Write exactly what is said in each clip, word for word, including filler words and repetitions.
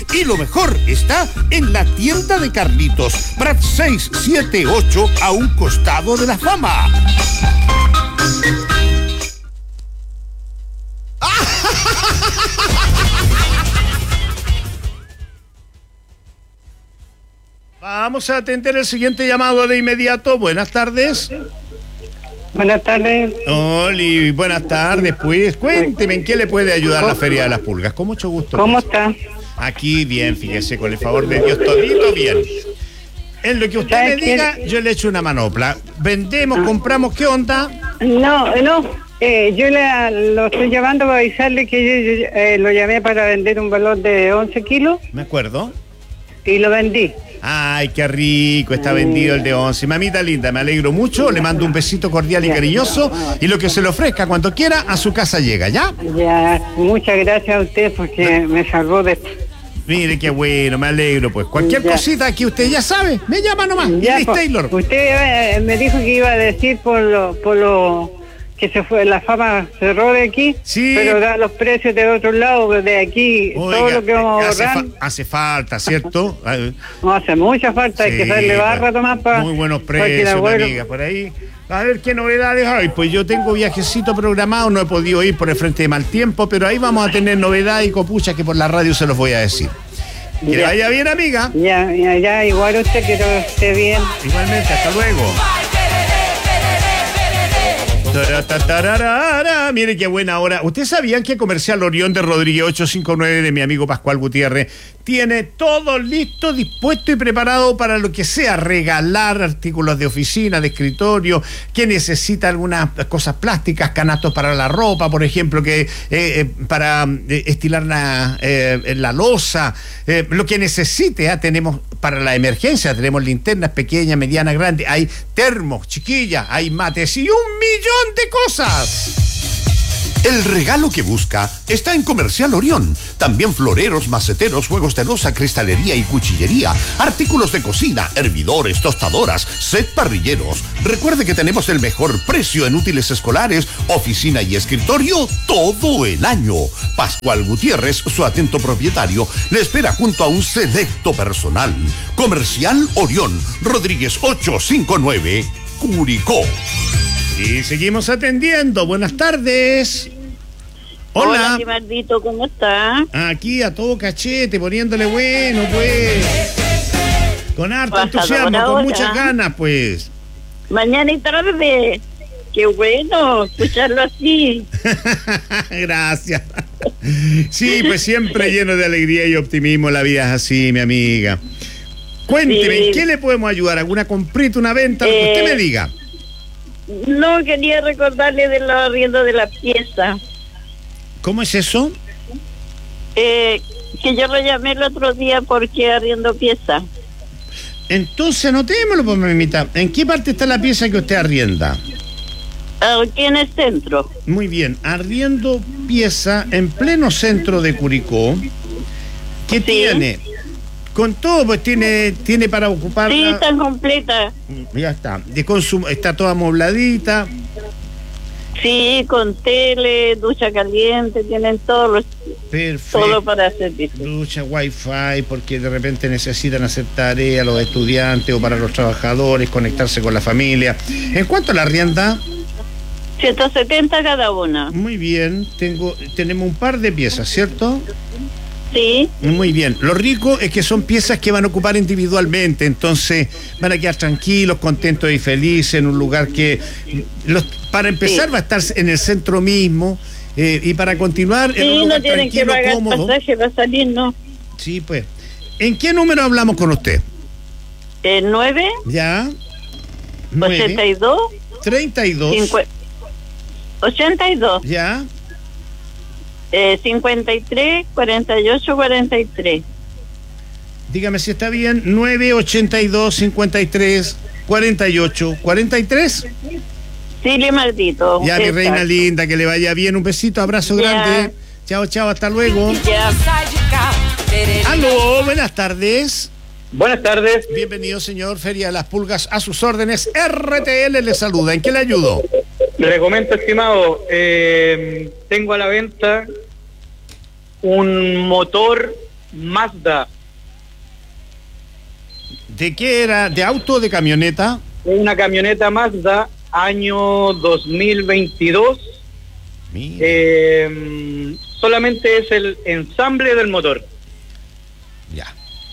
Y lo mejor está en la tienda de Carlitos, Prat seis siete ocho, a un costado de la Fama. Vamos a atender el siguiente llamado de inmediato. Buenas tardes. Buenas tardes. Oli, buenas tardes, pues. Cuénteme, ¿en qué le puede ayudar la Feria de las Pulgas? Con mucho gusto. ¿Cómo está? Aquí bien, fíjese, con el favor de Dios, todito bien. En lo que usted me diga, yo le echo una manopla. Vendemos, compramos, ¿qué onda? No, no, eh, yo le, lo estoy llamando para avisarle que yo, yo eh, lo llamé para vender un valor de once kilos. Me acuerdo. Y lo vendí. Ay, qué rico, está vendido el de once. Mamita linda, me alegro mucho, le mando un besito cordial y cariñoso, y lo que se le ofrezca cuando quiera, a su casa llega, ¿ya? Ya, muchas gracias a usted porque me salvó de esto. Mire qué bueno, me alegro, pues. Cualquier ya. cosita que usted ya sabe, me llama nomás. Ya, Liz pues, Taylor. usted eh, me dijo que iba a decir por lo, por lo que se fue, la Fama cerró de aquí, sí, pero da los precios de otro lado, de aquí, oiga, todo lo que vamos a hace, ahorrar. fa hace falta, ¿cierto? No hace mucha falta, sí, hay que darle barra, Tomás, para... Muy buenos precios, mi amiga, por ahí. A ver qué novedades hay. Pues yo tengo viajecito programado, no he podido ir por el frente de mal tiempo, pero ahí vamos a tener novedades y copuchas que por la radio se los voy a decir. Que le vaya bien, amiga. Ya, ya, ya, igual usted, que todo esté bien. Igualmente, hasta luego. Mire qué buena hora. ¿Ustedes sabían que Comercial Orión de Rodríguez ochocientos cincuenta y nueve de mi amigo Pascual Gutiérrez tiene todo listo, dispuesto y preparado para lo que sea? Regalar artículos de oficina, de escritorio, que necesita algunas cosas plásticas, canastos para la ropa, por ejemplo, que eh, eh, para eh, estilar la, eh, la loza, eh, lo que necesite. ¿eh? Tenemos para la emergencia, tenemos linternas pequeñas, medianas, grandes, hay termos, chiquillas, hay mates y un millón de cosas. El regalo que busca está en Comercial Orión. También floreros, maceteros, juegos de loza, cristalería y cuchillería, artículos de cocina, hervidores, tostadoras, set parrilleros. Recuerde que tenemos el mejor precio en útiles escolares, oficina y escritorio todo el año. Pascual Gutiérrez, su atento propietario, le espera junto a un selecto personal. Comercial Orión, Rodríguez ochocientos cincuenta y nueve, Curicó. Y seguimos atendiendo. Buenas tardes. Hola. Hola, Maldito, ¿cómo está? Aquí a todo cachete, poniéndole bueno, pues. Con harto Pasador entusiasmo, ahora. con muchas ganas, pues. Mañana y tarde. Qué bueno escucharlo así. Gracias. Sí, pues siempre lleno de alegría y optimismo. La vida es así, mi amiga. Cuénteme, Sí. ¿en qué le podemos ayudar? ¿Alguna comprita, una venta? Lo que Eh, usted me diga. No, quería recordarle de los arriendos de la pieza. ¿Cómo es eso? Eh, que yo lo llamé el otro día porque arriendo pieza. Entonces anotémoslo, pues, mamita. ¿En qué parte está la pieza que usted arrienda? Aquí en el centro. Muy bien, arriendo pieza en pleno centro de Curicó. ¿Qué Sí. tiene? Con todo, pues tiene tiene para ocupar. Sí, está completa. Ya está. De consumo, está toda amobladita. Sí, con tele, ducha caliente, tienen todo, los, Perfecto. todo para servicio. Ducha, wifi, porque de repente necesitan hacer tarea los estudiantes o para los trabajadores, conectarse con la familia. ¿En cuánto la arrienda? ciento setenta cada una. Muy bien, tengo tenemos un par de piezas, ¿cierto? Sí. Muy bien. Lo rico es que son piezas que van a ocupar individualmente, entonces van a quedar tranquilos, contentos y felices en un lugar que, los, para empezar, sí, va a estar en el centro mismo, eh, y para continuar sí, en un lugar no tienen tranquilo, que pagar cómodo. pasaje para salir, ¿no? Sí, pues. ¿En qué número hablamos con usted? El nueve, Ya. ochenta y dos, treinta y dos. ochenta y dos. Ya. Eh, cincuenta y tres, cuarenta y ocho, cuarenta y tres. Dígame si está bien. nueve ochenta y dos, cincuenta y tres, cuarenta y ocho, cuarenta y tres. Sí, le maldito. Ya, mi Exacto. reina linda, que le vaya bien. Un besito, abrazo Ya. grande. Chao, chao, hasta luego. Ya. Aló, buenas tardes. Buenas tardes. Bienvenido, señor. Feria de las Pulgas, a sus órdenes. R T L le saluda. ¿En qué le ayudo? Le comento, estimado, eh, tengo a la venta un motor Mazda. ¿De qué era? ¿De auto o de camioneta? Es una camioneta Mazda, año dos mil veintidós. Mira. Eh, solamente es el ensamble del motor. Ya.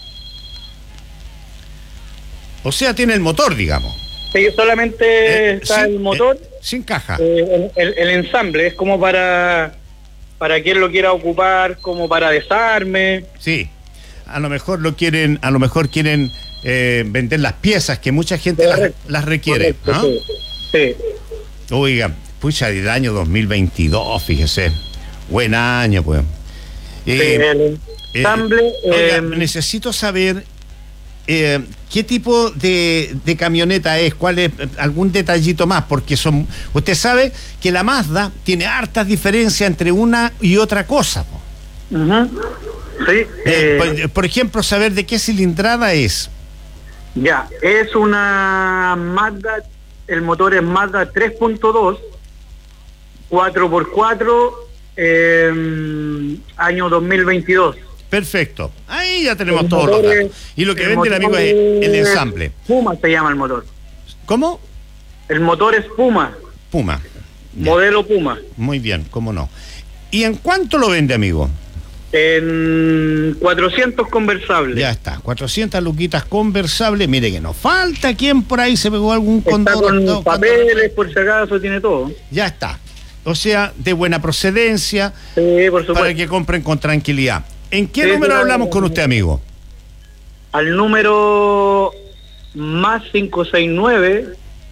O sea, tiene el motor, digamos. Sí, solamente Eh, está sin- el motor, eh, sin caja. eh, el, el- el ensamble, es como para para quien lo quiera ocupar, como para desarme. Sí. A lo mejor lo quieren, a lo mejor quieren eh, vender las piezas que mucha gente las, Correcto. las requiere. Correcto, ¿Ah? sí. Sí. Oiga, pucha, del año dos mil veintidós, fíjese. Buen año, pues. Sí, Eh, el eh, ensamble, oiga, eh, necesito saber eh, qué tipo de, de camioneta es, cuál es, eh, algún detallito más, porque son. Usted sabe que la Mazda tiene hartas diferencias entre una y otra cosa. Po. ujú. Sí, Eh, eh, por, por ejemplo, saber de qué cilindrada es. ya, es una Mazda, el motor es Mazda tres punto dos, cuatro por cuatro, eh, año dos mil veintidós. Perfecto. Ahí ya tenemos El todos los motor datos. es- Y lo que el vende el motor amigo es el es ensamble. Puma se llama el motor. ¿Cómo? El motor es Puma, Puma. Ya. modelo Puma. Muy bien, cómo no. ¿Y en cuánto lo vende, amigo? En cuatrocientos conversables. Ya está, cuatrocientas luquitas conversables. Mire que nos falta quien por ahí se pegó algún Está condor. con no, papeles, por si acaso, tiene todo. Ya está. O sea, de buena procedencia, Sí, por para supuesto. que compren con tranquilidad. ¿En qué Sí, número sí, hablamos sí. con usted, amigo? Al número más cinco seis nueve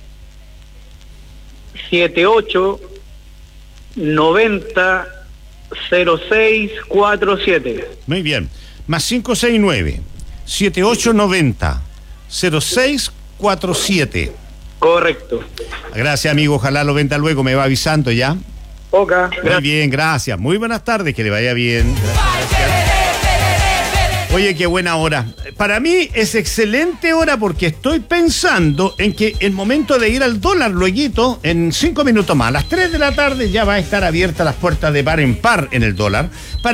siete ocho noventa cero seis cuatro siete. Muy bien. Más cinco seis nueve, siete ocho nueve cero, cero seis cuatro siete. Correcto. Gracias, amigo. Ojalá lo venda luego. Me va avisando ya. Oca, Muy gracias. bien, gracias. Muy buenas tardes, que le vaya bien. Oye, qué buena hora. Para mí es excelente hora porque estoy pensando en que el momento de ir al dólar, lueguito, en cinco minutos más, a las tres de la tarde ya va a estar abierta las puertas de par en par en el dólar. Para